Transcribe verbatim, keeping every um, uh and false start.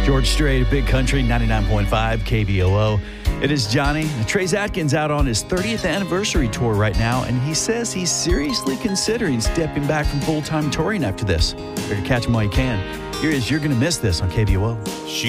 George Strait, Big Country, ninety-nine point five K V O O. It is Johnny. Trace Atkins out on his thirtieth anniversary tour right now, and he says he's seriously considering stepping back from full-time touring after this. Better catch him while you can. Here is You're Gonna Miss This on K V O O. She